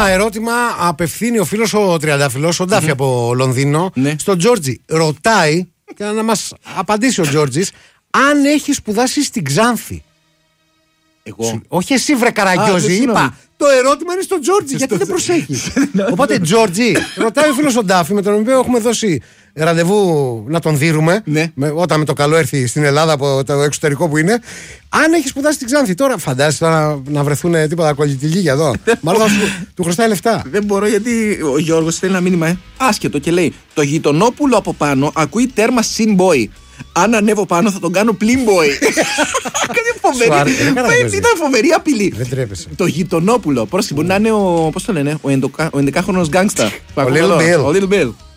Ένα ερώτημα απευθύνει ο φίλος ο Τριαντάφυλλος, ο Ντάφη από Λονδίνο, στον Τζόρτζι. Ρωτάει, και να μας απαντήσει ο Τζόρτζης, αν έχει σπουδάσει στην Ξάνθη. Εγώ. Όχι εσύ, βρε Καραγκιόζη, είπα. Το ερώτημα είναι στον Τζόρτζι, γιατί δεν προσέχει. Οπότε, Τζόρτζι, ρωτάει ο φίλος ο Ντάφη, με τον οποίο έχουμε δώσει ραντεβού να τον δείρουμε, όταν με το καλό έρθει στην Ελλάδα από το εξωτερικό που είναι. Αν έχει σπουδάσει στην Ξάνθη, τώρα φαντάζεσαι να βρεθούν τίποτα κολλητηλίγια εδώ. Μάλλον του χρωστάει λεφτά. Δεν μπορώ, γιατί ο Γιώργος στέλνει ένα μήνυμα άσχετο και λέει: το γειτονόπουλο από πάνω ακούει τέρμα Simboy. Αν ανέβω πάνω θα τον κάνω Plimboy. Ήταν φοβερή απειλή. Δεν τρέπεσαι. Το γειτονόπουλο. Πρόσεχε, μπορεί να είναι ο 11χρονος γκάγκστα. Ο Little Bill.